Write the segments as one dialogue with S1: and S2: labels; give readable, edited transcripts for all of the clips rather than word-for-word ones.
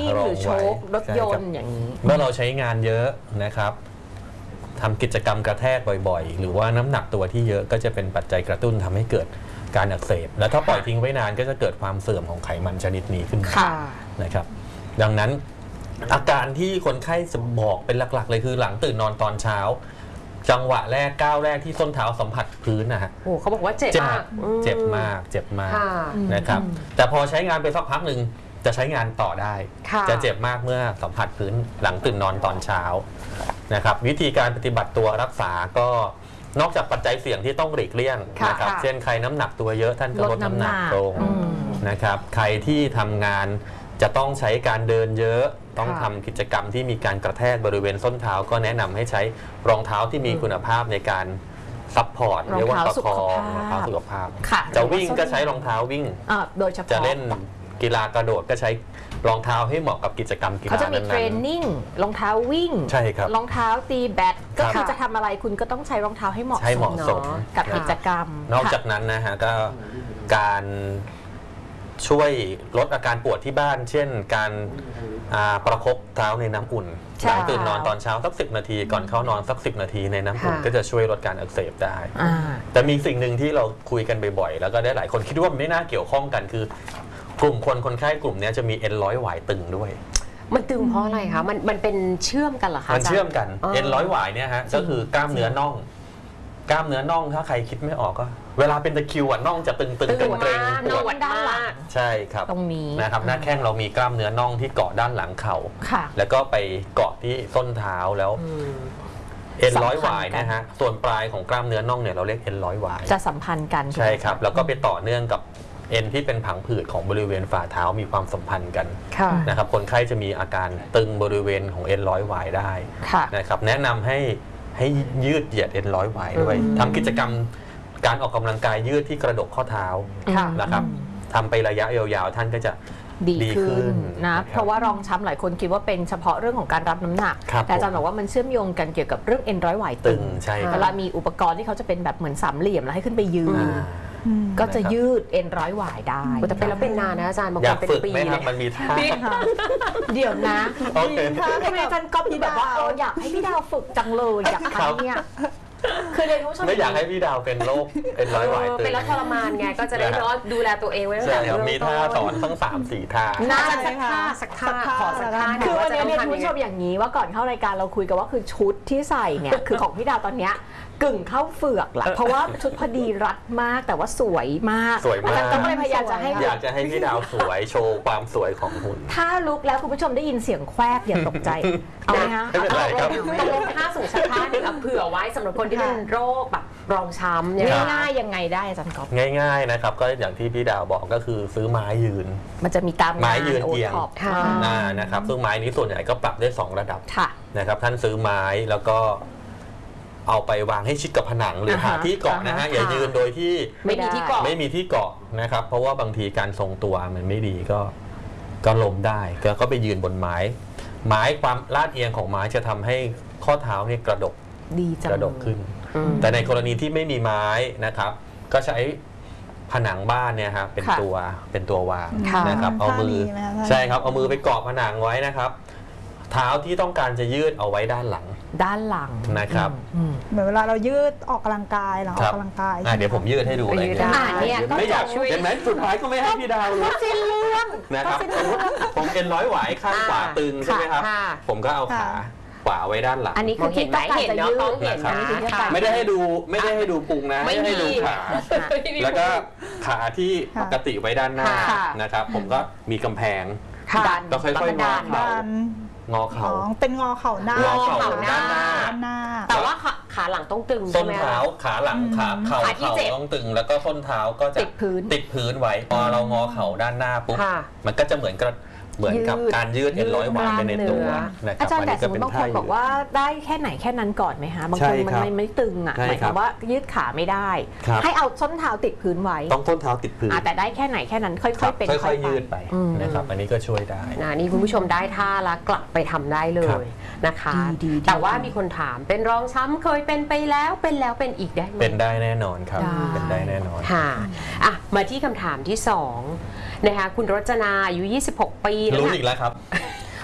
S1: งหรือโชครถยนต์อย่างนี้
S2: เมื่อเราใช้งานเยอะนะครับทำกิจกรรมกระแทกบ่อยๆหรือว่าน้ำหนักตัวที่เยอะก็จะเป็นปัจจัยกระตุ้นทำให้เกิดการอักเสบและถ้าปล่อยทิ้งไว้นานก็จะเกิดความเสื่อมของไขมันชนิดนี้ขึ้นมานะครับดังนั้นอาการที่คนไข้จะบอกเป็นหลักๆเลยคือหลังตื่นนอนตอนเช้าจังหวะแรกก้าวแรกที่ส้นเท้าสัมผัสพื้นนะฮะ
S3: โอ้เขาบอกว่าเจ็บมาก
S2: เจ็บมากนะครับแต่พอใช้งานไปสักพักหนึ่งจะใช้งานต่อได้จะเจ็บมากเมื่อสัมผัสพื้นหลังตื่นนอนตอนเช้านะครับวิธีการปฏิบัติตัวรักษาก็นอกจากปัจจัยเสี่ยงที่ต้องหลีกเลี่ยงนะครับเช่นใครน้ำหนักตัวเยอะท่านก็ลดน้ำหนักลงนะครับใครที่ทำงานจะต้องใช้การเดินเยอะต้องทำกิจกรรมที่มีการกระแทกบริเวณส้นเท้าก็แนะนำให้ใช้รองเท้าที่มีคุณภาพในการซัพพอร์ตเรียกว่าประคองรองเท้าสุขภาพจะวิ่งก็ใช้รองเท้าวิ่ง
S1: โดยเฉพาะ
S2: จะเล่นกีฬากระโดดก็ใช้รองเท้าให้เหมาะกับกิจกรรมกีฬานั้นๆ
S1: เขาจะมีเทรนนิ่งรองเท้าวิ่ง
S2: ใช่ครับ
S1: รองเท้าตีแบดก็คือจะทำอะไรคุณก็ต้องใช้รองเท้าให้เหมาะสมกับกิจกรรม
S2: นอกจากนั้นนะฮะก็การช่วยลดอาการปวดที่บ้านเช่นการประคบเท้าในน้ำอุ่นหลังตื่นนอนตอนเช้าสัก10 นาทีก่อนเข้านอนสัก10 นาทีในน้ำอุ่นก็จะช่วยลดการอักเสบได้แต่มีสิ่งหนึ่งที่เราคุยกันบ่อยๆแล้วก็ได้หลายคนคิดว่าไม่น่าเกี่ยวข้องกันคือกลุ่มคนไข้กลุ่มนี้จะมีเอ็นร้อยหวายตึงด้วย
S3: มันตึงเพราะอะไรคะมันเป็นเชื่อมกันเหรอคะ
S2: มันเชื่อมกันเอ็นร้อยหวายเนี่ยฮะก็คือกล้ามเนื้อน่องถ้าใครคิดไม่ออกก็เวลาเป็นตะคริวน่องจะตึงเกร็งปวด
S3: ด้านหลัง
S2: ใช่ครับ
S1: ตรงนี้
S2: นะครับหน้าแข้งเรามีกล้ามเนื้อน่องที่เกาะด้านหลังเข่าแล้วก็ไปเกาะที่ส้นเท้าแล้วเอ็นร้อยหวายนะฮะส่วนปลายของกล้ามเนื้อน่องเนี่ยเราเรียกเอ็นร้อยหวาย
S1: จะสัมพันธ์กัน
S2: ใช่ครับแล้วก็ไปต่อเนื่องกับเอ็นที่เป็นผังผืดของบริเวณฝ่าเท้ามีความสัมพันธ์กันนะครับคนไข้จะมีอาการตึงบริเวณของเอ็นร้อยหวายได้นะครับแนะนำให้ยืดเหยียดเอ็นร้อยหวายด้วยทำกิจกรรมการออกกำลังกายยืดที่กระดกข้อเท้านะครับทำไประยะยาวๆท่านก็จะ
S1: ดีขึ้นนะเพราะว่ารองช้ำหลายคนคิดว่าเป็นเฉพาะเรื่องของการรับน้ำหนักแต่อาจารย์บอกว่ามันเชื่อมโยงกันเกี่ยวกับเรื่องเอ็นร้อยหวายตึงเวลามีอุปกรณ์ที่เขาจะเป็นแบบเหมือนสามเหลี่ยมแล้วให้ขึ้นไปยืนก็จะยืดเอ็นร้อยหวายได้
S3: แต่เป็นแล้วเป็นนานนะอาจารย์บางคนเป็นปี
S2: เลยมันมีท่า
S1: เดี๋ยวนะทำไมอาจารย์ก๊อปพี่แบบว่าอยากให้พี่ดาวฝึกจังเลยอยากทำเนี่ยคือเลยผู้ชม
S2: ไม่อยากให้พี่ดาวเป็นโรคเป็นร้อยหวายตึง
S3: เป็นแล้วทรมานไงก็จะได้ดูแลตัวเองไว้ตั้งแต่เริ่มต้น
S2: มีท่าสอนทั้ง3-4 ท่า
S3: น่าสักท่าขอสักท่า
S1: คือวันนี้เนี่ยผู้ชมอย่างนี้ว่าก่อนเข้ารายการเราคุยกันว่าคือชุดที่ใส่เนี่ยคือของพี่ดาวตอนเนี้ยกึ่งเข้าเฟือกละเพราะว่าชุดพอดีรัดมากแต่ว่าสวยมากอาจารย์ก็เลยพยายามจะให้
S2: อยากจะให้พี่ดาวสวยโชว์ความสวยของหุ่น
S1: ถ้าลุกแล้วคุณผู้ชมได้ยินเสียงแควกอย่าตกใจเอาไหมคะ
S2: ไม่เป็นไรครับ
S3: ต้องลงท่าสูงชักท่าหนึ่งเผื่อไว้สำหรับคนที่เป็นโรคแบบรองช้ำ
S1: ง่ายๆยังไงได้อาจารย์ก๊อฟ
S2: ง่ายๆนะครับก็อย่างที่พี่ดาวบอกก็คือซื้อไม้ยืน
S1: มันจะมีตาม
S2: ไม้ยืนเอียงนะครับซึ่งไม้นี้ส่วนใหญ่ก็ปรับได้2 ระดับนะครับท่านซื้อไม้แล้วก็เอาไปวางให้ชิดกับผนังหรือหาที่เกาะนะฮะอย่ายืนโดยที่
S3: ไม่มีที่เ
S2: กาะนะครับเพราะว่าบางทีการทรงตัวมันไม่ดีก็ล้มได้ก็ไปยืนบนไม้ความลาดเอียงของไม้จะทำให้ข้อเท้าเนี่ยกระดกขึ้นแต่ในกรณีที่ไม่มีไม้นะครับก็ใช้ผนังบ้านเนี่ยครับเป็นตัววางนะครับเอามือใช่ครับเอามือไปเกาะผนังไว้นะครับเท้าที่ต้องการจะยืดเอาไว้ด้านหลังนะครับ
S4: เหมือนเวลาเรายืดออกกำลังกายเราออกกำลังกาย
S2: เดี๋ยวผมยืดให้ดูอะไรเนี่ยไม่อยากช่วยเห็นไหมสุดท้ายก็ไม่ให้พี่ดาวเลย
S1: สิ้นเรื่อง
S2: นะครับผมเอ็นร้อยหวายข้างขวาตึงใช่ไหมครับผมก็เอาขาขวาไว้ด้านหลัง
S1: อันนี้คือที่ต้องการจะยืด
S2: นะครับไม่ได้ให้ดูพุงนะไม่ให้ดูขาแล้วก็ขาที่ปกติไว้ด้านหน้านะครับผมก็มีกำแพงก็ค่อยๆงอเข่า
S4: เป็นงอเข่าหน้า
S2: ด้านหน้า
S3: แต่ว่าขาหลังต้องตึง
S2: ส้นเท้าขาหลังเข่าต้องตึงแล้วก็ส้นเท้าก็จะติดพื้นไว้พอเรางอเข่าด้านหน้าปุ๊บมันก็จะเหมือนกับการยืดเอ็นร้อยหวายไปในตัว
S1: อาจารย์แต่สมมติบางคนบอกว่าได้แค่ไหนแค่นั้นก่อนไหมคะบางคนมันไม่ตึงอ่ะหมายความว่ายืดขาไม่ได้ให้เอาส้นเท้าติดพื้นไว้
S2: ต้องส้นเท้าติดพื้น
S1: แต่ได้แค่ไหนแค่นั้นค่อยๆเป็น
S2: ค่อยๆยืดไปนะครับอันนี้ก็ช่วยได้
S3: นี่คุณผู้ชมได้ท่าแล้วกลับไปทำได้เลยนะคะแต่ว่ามีคนถามเป็นรองช้ำเคยเป็นไปแล้วเป็นอีกได้ไหม
S2: เป็นได้แน่นอนครับเป็นได้แน่นอน
S3: ค่ะมาที่คำถามที่2นะคะคุณรจนาอายุ26 ปี
S2: รู้อีกแล้วครับ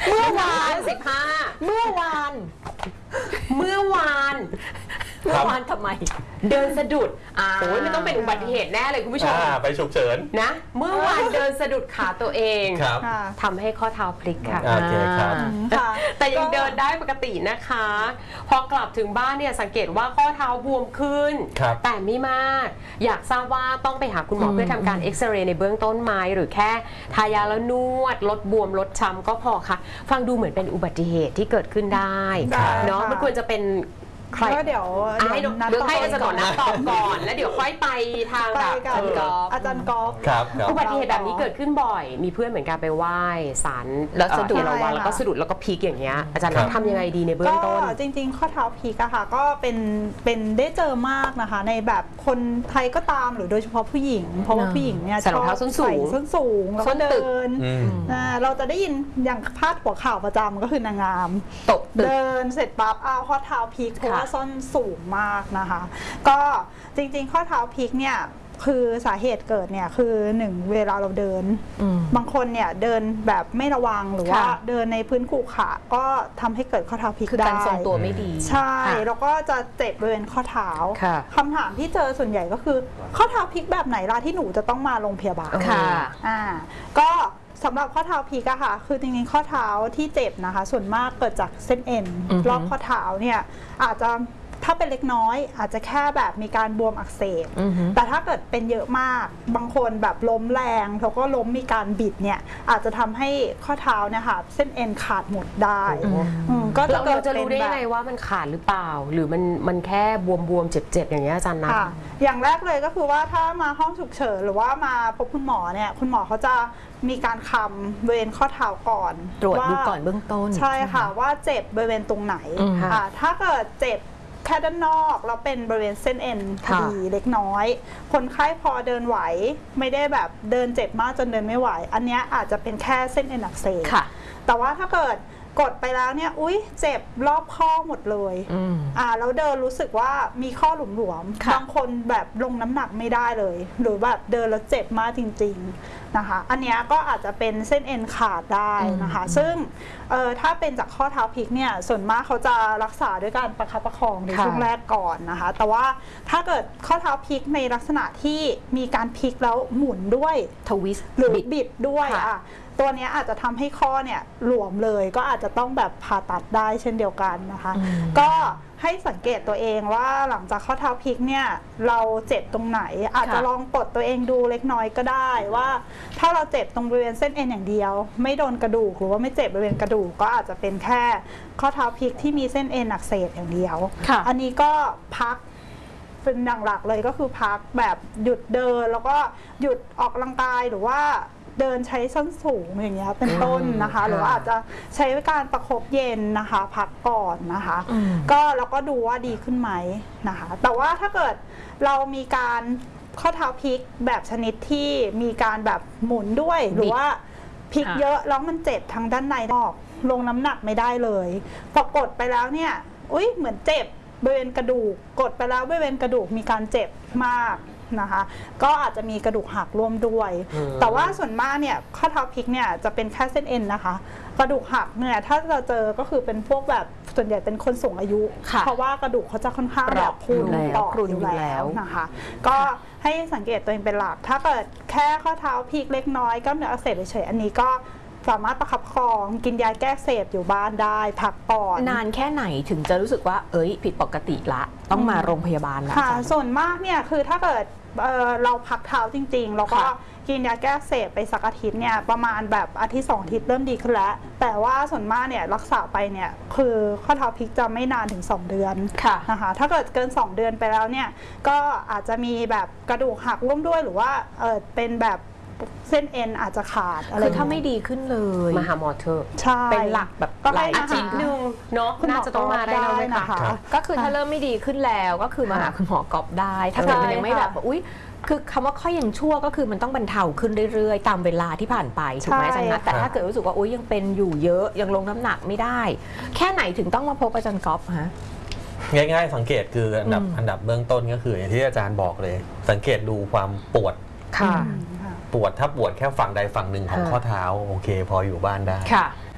S3: เมื่อวาน15
S1: เมื่อวาน
S3: เมื่อวาน
S1: ทำไม
S3: เดินสะดุดโอ้ยมันต้องเป็นอุบัติเหตุแน่เลยคุณผู้ชม
S2: ไปฉุกเฉิน
S3: นะเมื่อวานเดินสะดุดขาตัวเองทำให้ข้อเท้าพลิกค่ะ
S2: โอเคครับ
S3: แต่ยังเดินได้ปกตินะคะพอกลับถึงบ้านเนี่ยสังเกตว่าข้อเท้าบวมขึ้นแต่ไม่มากอยากทราบว่าต้องไปหาคุณหมอเพื่อทำการเอ็กซเรย์ในเบื้องต้นไหมหรือแค่ทายาแล้วนวดลดบวมลดช้ำก็พอค่ะฟังดูเหมือนเป็นอุบัติเหตุที่เกิดขึ้นได้เนาะมันควรจะเป็น
S4: ก็เดี๋ยว
S3: ให้อาจารย์หมอนัดตอบก่อนแล้วเดี๋ยวค่อยไปทางแบบ
S4: อาจารย์กอล์ฟ
S3: อุบัติเหตุแบบนี้เกิดขึ้นบ่อยมีเพื่อนเหมือนกันไปไหว้ศาลแล้วสะดุดระวังแล้วก็สะดุดแล้วก็พลิกอย่างเงี้ยอาจารย์ทำยังไงดีในเบื้องต้น
S4: จริงๆข้อเท้าพลิกอะค่ะก็เป็นได้เจอมากนะคะในแบบคนไทยก็ตามหรือโดยเฉพาะผู้หญิงเพราะว่าผู้หญิงเนี่ย
S3: ชอบ
S4: ส้นสูงแล้วก็เดินเราจะได้ยินอย่างพาดหัวข่าวประจำก็คือนางงาม
S3: ตก
S4: เดินเสร็จปั๊บเอาข้อเท้าพลิกเพราะว่าส้นสูงมากนะคะก็จริงๆข้อเท้าพลิกเนี่ยคือสาเหตุเกิดเนี่ยคือ1เวลาเราเดินบางคนเนี่ยเดินแบบไม่ระวังหรือว่าเดินในพื้นขรุขระก็ทำให้เกิดข้อเท้าพลิกได้
S1: คือการทรงตัวไม่ดี
S4: ใช่แล้วก็จะเจ็บบริเวณข้อเท้าคำถามที่เจอส่วนใหญ่ก็คือข้อเท้าพลิกแบบไหนล่ะที่หนูจะต้องมาโรงพยาบาลก็สำหรับข้อเท้าพลิกอะค่ะคือจริงๆข้อเท้าที่เจ็บนะคะส่วนมากเกิดจากเส้นเอ็นรอบข้อเท้าเนี่ยอาจจะถ้าเป็นเล็กน้อยอาจจะแค่แบบมีการบวมอักเสบแต่ถ้าเกิดเป็นเยอะมากบางคนแบบล้มแรงแล้วก็ล้มมีการบิดเนี่ยอาจจะทำให้ข้อเท้าเนี่ยค่ะเส้นเอ็นขาดหมดได้
S3: ก็เราจะรู้ได้ไงว่ามันขาดหรือเปล่าหรือมันแค่บวมเจ็บอย่างเงี้ยอาจารย์นะ
S4: อย่างแรกเลยก็คือว่าถ้ามาห้องฉุกเฉินหรือว่ามาพบคุณหมอเนี่ยคุณหมอเขาจะมีการคำบริเวณข้อเท้าก่อน
S1: ตรวจดูก่อนเบื้องต้น
S4: ใช่ค่ะว่าเจ็บบริเวณตรงไหนถ้าเกิดเจ็บแค่ด้านนอกแล้วเป็นบริเวณเส้นเอ็นพอดีเล็กน้อยคนไข้พอเดินไหวไม่ได้แบบเดินเจ็บมากจนเดินไม่ไหวอันนี้อาจจะเป็นแค่เส้นเอ็นอักเสบแต่ว่าถ้าเกิดกดไปแล้วเนี่ยอุ๊ยเจ็บรอบข้อหมดเลยแล้วเดินรู้สึกว่ามีข้อหลวมๆบางคนแบบลงน้ำหนักไม่ได้เลยหรือแบบเดินแล้วเจ็บมากจริงๆนะคะอันนี้ก็อาจจะเป็นเส้นเอ็นขาดได้นะคะซึ่งถ้าเป็นจากข้อเท้าพลิกเนี่ยส่วนมากเขาจะรักษาด้วยการประคับประคองในช่วงแรกก่อนนะคะแต่ว่าถ้าเกิดข้อเท้าพลิกในลักษณะที่มีการพลิกแล้วหมุนด้วย
S1: ทวิสต์
S4: หรือบิดด้วยตัวนี้อาจจะทำให้ข้อเนี่ยหลวมเลยก็อาจจะต้องแบบผ่าตัดได้เช่นเดียวกันนะคะก็ให้สังเกตตัวเองว่าหลังจากข้อเท้าพลิกเนี่ยเราเจ็บตรงไหนอาจจะลองกดตัวเองดูเล็กน้อยก็ได้ว่าถ้าเราเจ็บตรงบริเวณเส้นเอ็นอย่างเดียวไม่โดนกระดูกหรือว่าไม่เจ็บบริเวณกระดูกก็อาจจะเป็นแค่ข้อเท้าพลิกที่มีเส้นเอ็นอักเสบอย่างเดียวอันนี้ก็พักเป็นอย่างหลักเลยก็คือพักแบบหยุดเดินแล้วก็หยุดออกกำลังกายหรือว่าเดินใช้ส้นสูงอย่างเงี้ยเป็นต้นนะคะหรือว่าอาจจะใช้การประคบเย็นนะคะพักก่อนนะคะก็แล้วก็ดูว่าดีขึ้นไหมนะคะแต่ว่าถ้าเกิดเรามีการข้อเท้าพลิกแบบชนิดที่มีการแบบหมุนด้วยหรือว่าพลิกเยอะแล้วมันเจ็บทางด้านในออกลงน้ำหนักไม่ได้เลยพอกดไปแล้วเนี่ยอุ๊ยเหมือนเจ็บบริเวณกระดูกกดไปแล้วบริเวณกระดูกมีการเจ็บมากนะคะก็อาจจะมีกระดูกหักร่วมด้วยแต่ว่าส่วนมากเนี่ยข้อเท้าพลิกเนี่ยจะเป็นแค่เส้นเอ็นนะคะกระดูกหักเนี่ยถ้าเราเจอก็คือเป็นพวกแบบส่วนใหญ่เป็นคนสูงอายุเพราะว่ากระดูกเขาจะค่อนข้างแบบพรุนต่ออยู่แล้วนะคะก็ให้สังเกตตัวเองเป็นหลักถ้าเกิดแค่ข้อเท้าพลิกเล็กน้อยกล้ามเนื้ออักเสบเฉยๆอันนี้ก็สามารถประคับประคองกินยาแก้เสพอยู่บ้านได้พักก่อน
S1: นานแค่ไหนถึงจะรู้สึกว่าผิดปกติละต้องมาโรงพยาบาลแล้ว
S4: ค่ะส่วนมากเนี่ยคือถ้าเกิดเราพักเท้าจริงๆแล้วก็กินยาแก้เสพไปสักอาทิตย์เนี่ยประมาณแบบอาทิตย์2 อาทิตย์เริ่มดีขึ้นแล้วแต่ว่าส่วนมากเนี่ยรักษาไปเนี่ยคือข้อเท้าพลิกจะไม่นานถึง2 เดือนนะคะถ้าเกิดเกิน2 เดือนไปแล้วเนี่ยก็อาจจะมีแบบกระดูกหักร่วมด้วยหรือว่าเป็นแบบเส้นเอ็นอาจจะขาดอะไร
S1: คือถ้าไม่ดีขึ้นเลย
S3: มาหาหมอเถอะ
S4: ใช่
S1: เป็นหลักแบบ
S3: หลายอาทิตย์นึงเนาะน่าจะต้องมาได้แล้วนะคะ
S1: ก็คือถ้าเริ่มไม่ดีขึ้นแล้วก็คือมาหาคุณหมอกอบได้ถ้าเกิดมันยังไม่แบบอุ๊ยคือคำว่าค่อยยังชั่วก็คือมันต้องบรรเทาขึ้นเรื่อยๆตามเวลาที่ผ่านไปถูกไหมอาจารย์นะแต่ถ้าเกิดรู้สึกว่าอุ๊ยยังเป็นอยู่เยอะยังลงน้ำหนักไม่ได้แค่ไหนถึงต้องมาพบอาจารย์ก๊อฟฮะ
S2: ง่ายๆสังเกตคืออันดับเบื้องต้นก็คืออย่างที่อาจารย์บอกเลยสังเกตดูความปวดปวดถ้าปวดแค่ฝั่งใดฝั่งหนึ่งของข้อเท้าโอเคพออยู่บ้านได้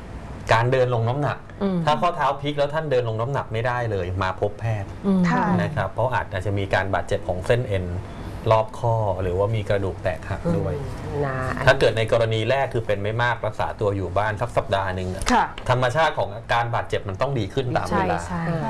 S2: การเดินลงน้ำหนัก ถ้าข้อเท้าพลิกแล้วท่านเดินลงน้ำหนักไม่ได้เลยมาพบแพทย์นะครับเพราะอาจจะมีการบาดเจ็บของเส้นเอ็นรอบข้อหรือว่ามีกระดูกแตกหักด้วยถ้าเกิดในกรณีแรกคือเป็นไม่มากรักษาตัวอยู่บ้านสักสัปดาห์หนึ่งธรรมชาติของการบาดเจ็บมันต้องดีขึ้นตามเวลา